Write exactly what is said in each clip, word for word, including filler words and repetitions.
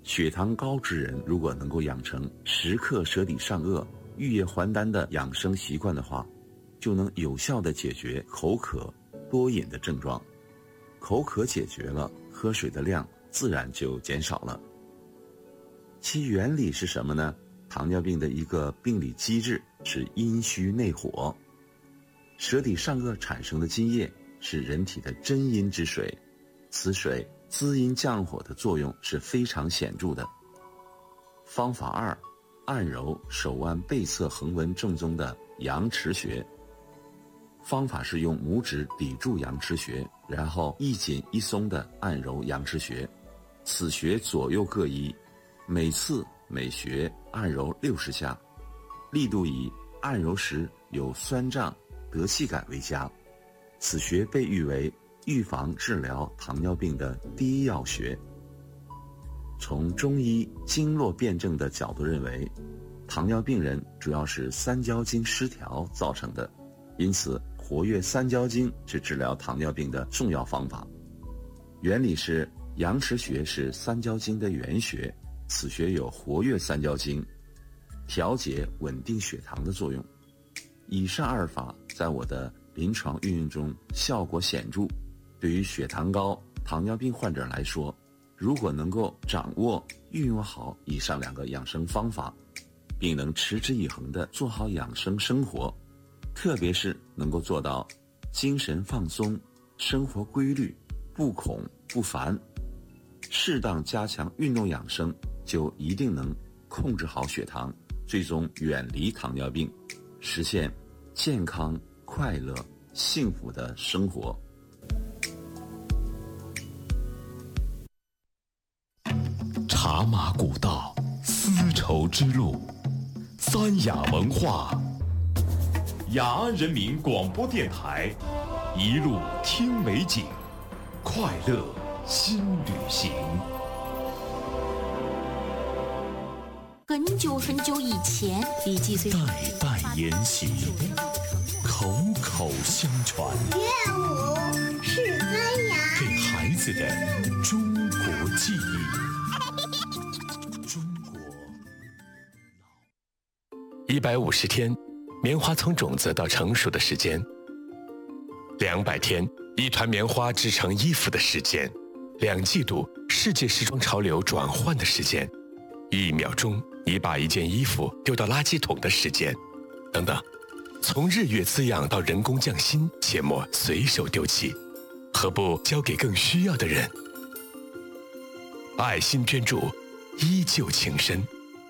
血糖高之人如果能够养成时刻舌底上颚、玉液还丹的养生习惯的话，就能有效地解决口渴、多饮的症状。口渴解决了，喝水的量自然就减少了。其原理是什么呢？糖尿病的一个病理机制是阴虚内火，舌底上颚产生的津液是人体的真阴之水，此水滋阴降火的作用是非常显著的。方法二，按揉手腕背侧横纹正中的阳池穴。方法是用拇指抵住阳池穴，然后一紧一松地按揉阳池穴，此穴左右各一，每次每穴按揉六十下，力度以按揉时有酸胀、得气感为佳。此穴被誉为预防治疗糖尿病的第一要穴。从中医经络辩证的角度认为，糖尿病人主要是三焦经失调造成的，因此活跃三焦经是治疗糖尿病的重要方法。原理是阳池穴是三焦经的原穴，此穴有活跃三焦经、调节稳定血糖的作用。以上二法在我的临床运用中效果显著，对于血糖高、糖尿病患者来说，如果能够掌握、运用好以上两个养生方法，并能持之以恒地做好养生生活，特别是能够做到精神放松、生活规律、不恐不烦，适当加强运动养生，就一定能控制好血糖，最终远离糖尿病，实现健康、快乐、幸福的生活。 茶马古道，丝绸之路，三雅文化，雅安人民广播电台，一路听美景，快乐新旅行。 很久很久以前，李继岁代代沿袭，口口相传， 乐舞是尊雅， 给孩子的中国记忆。中国一百五十天，棉花从种子到成熟的时间；两百天，一团棉花织成衣服的时间；两季度，世界时装潮流转换的时间；一秒钟，你把一件衣服丢到垃圾桶的时间，等等。从日月滋养到人工匠心，切莫随手丢弃，何不交给更需要的人？爱心捐助，依旧情深。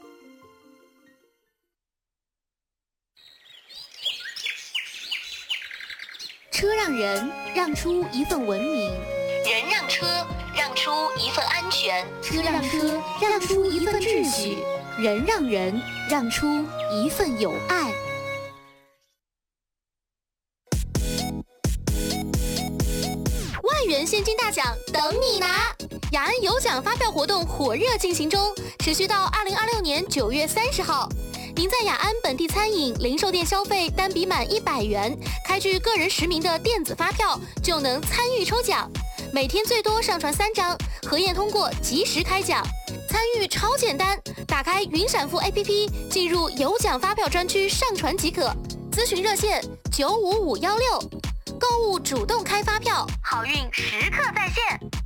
车让人让出一份文明， 人让车让出一份安全， 车让车让出一份秩序，人让人让出一份友爱。万元现金大奖等你拿！雅安有奖发票活动火热进行中，持续到二零二六年九月三十号。您在雅安本地餐饮、零售店消费单笔满一百元，开具个人实名的电子发票，就能参与抽奖。每天最多上传三张，核验通过及时开奖。参与超简单，打开云闪付 A P P， 进入有奖发票专区上传即可。咨询热线九五五幺六，购物主动开发票， 好运时刻在线。